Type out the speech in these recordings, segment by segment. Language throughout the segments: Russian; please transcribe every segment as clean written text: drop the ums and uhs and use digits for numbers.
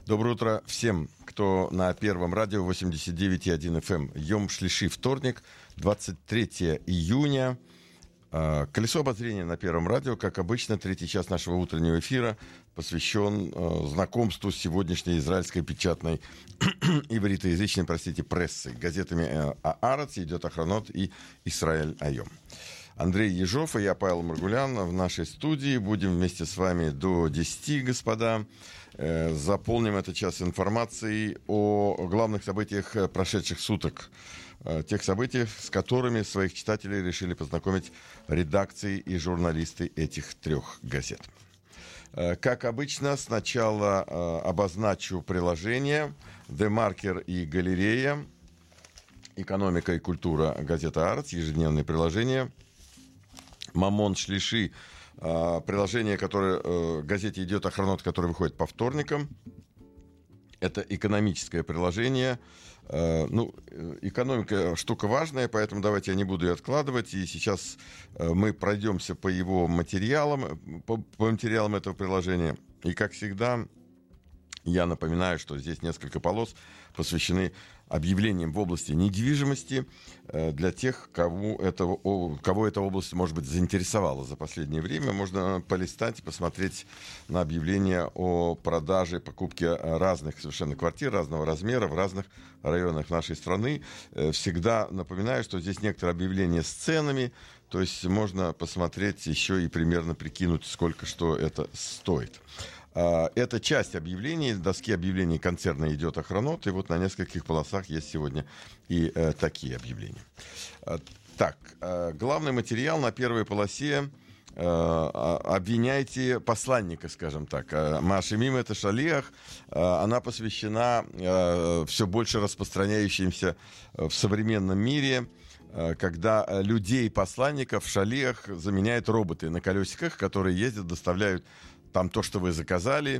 Доброе утро всем, кто на Первом радио 89,1 FM. Йом Шлиши, вторник, 23 июня. Колесо обозрения на Первом радио, как обычно, третий час нашего утреннего эфира посвящен знакомству с сегодняшней израильской печатной ивритоязычной, прессой, газетами «Аарец», «Йедиот Ахронот» и «Исраэль Айом». Андрей Ежов и я, Павел Маргулян, в нашей студии. Будем вместе с вами до 10, господа. Заполним этот час информацией о главных событиях прошедших суток. Тех событиях, с которыми своих читателей решили познакомить редакции и журналисты этих трех газет. Как обычно, сначала обозначу приложения «Демаркер» и «Галерея», «Экономика и культура», газета «Аарец», ежедневные приложения. «Мамон Шлиши», приложение, которое газете «Йедиот Ахронот», которое выходит по вторникам. Это экономическое приложение. Экономика штука важная, поэтому давайте я не буду ее откладывать. И сейчас мы пройдемся по его материалам, по материалам этого приложения. И, как всегда, я напоминаю, что здесь несколько полос посвящены объявлениям в области недвижимости для тех, кого эта область, может быть, заинтересовала за последнее время. Можно полистать и посмотреть на объявления о продаже, покупке разных совершенно квартир, разного размера в разных районах нашей страны. Всегда напоминаю, что здесь некоторые объявления с ценами, то есть можно посмотреть еще и примерно прикинуть, сколько что это стоит. Это часть объявлений, доски объявлений концерна «Йедиот Ахронот», и вот на нескольких полосах есть сегодня и такие объявления. Так, главный материал на первой полосе «Обвиняйте посланника», скажем так. «Маашемим это шалиах», она посвящена все больше распространяющимся в современном мире, когда людей-посланников в шалиах заменяют роботы на колесиках, которые ездят, доставляют там то, что вы заказали,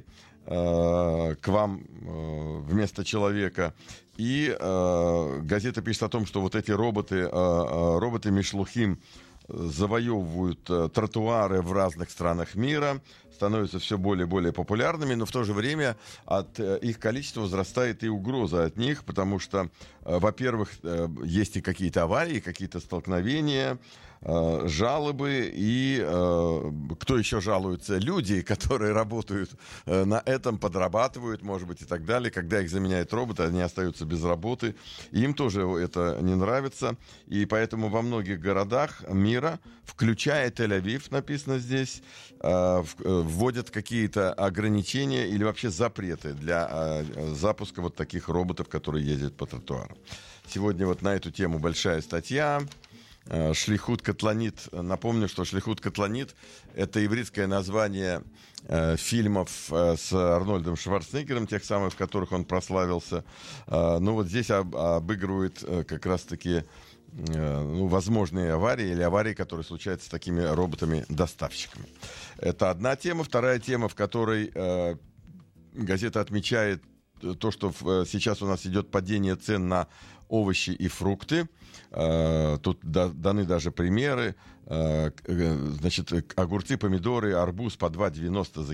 к вам вместо человека. И газета пишет о том, что вот эти роботы Мишлухим завоевывают тротуары в разных странах мира, становятся все более и более популярными, но в то же время от их количества возрастает и угроза от них, потому что, во-первых, есть и какие-то аварии, какие-то столкновения, жалобы, и кто еще жалуется? Люди, которые работают на этом, подрабатывают, может быть, и так далее. Когда их заменяют роботы, они остаются без работы. Им тоже это не нравится. И поэтому во многих городах мира, включая Тель-Авив, написано здесь, вводят какие-то ограничения или вообще запреты для запуска вот таких роботов, которые ездят по тротуарам. Сегодня вот на эту тему большая статья. Шлихут Котланит. Напомню, что Шлихут Котланит — это ивритское название фильмов с Арнольдом Шварценеггером, тех самых, в которых он прославился. Но вот здесь обыгрывает как раз-таки возможные аварии или аварии, которые случаются с такими роботами-доставщиками. Это одна тема. Вторая тема, в которой газета отмечает то, что сейчас у нас идет падение цен на овощи и фрукты. Тут даны даже примеры. Значит, огурцы, помидоры, арбуз по 2,90 за